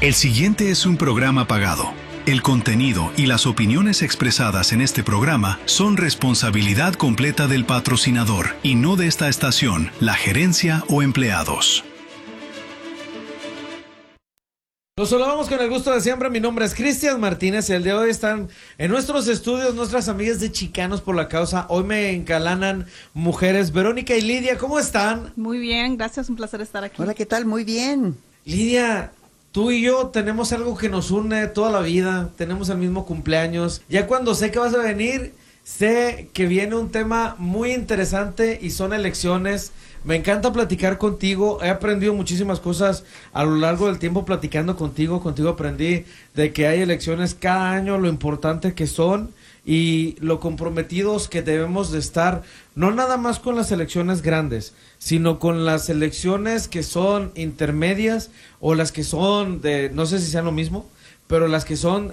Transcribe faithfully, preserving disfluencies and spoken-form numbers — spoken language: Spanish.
El siguiente es un programa pagado. El contenido y las opiniones expresadas en este programa son responsabilidad completa del patrocinador y no de esta estación, la gerencia o empleados. Los saludamos con el gusto de siempre. Mi nombre es Cristian Martínez y el día de hoy están en nuestros estudios nuestras amigas de Chicanos por la Causa. Hoy me encalanan mujeres. Verónica y Lidia, ¿cómo están? Muy bien, gracias, un placer estar aquí. Hola, ¿qué tal? Muy bien. Lidia, tú y yo tenemos algo que nos une toda la vida. Tenemos el mismo cumpleaños. Ya cuando sé que vas a venir, sé que viene un tema muy interesante y son elecciones. Me encanta platicar contigo, he aprendido muchísimas cosas a lo largo del tiempo platicando contigo, contigo aprendí de que hay elecciones cada año, lo importante que son y lo comprometidos que debemos de estar, no nada más con las elecciones grandes, sino con las elecciones que son intermedias o las que son de, no sé si sean lo mismo, pero las que son